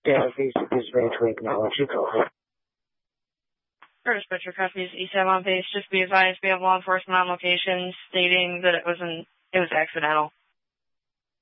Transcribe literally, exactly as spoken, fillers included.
database is ready to acknowledge your call. Curtis Butcher, Customs E seven on base. Just be advised, we have law enforcement on location stating that it was an it was accidental.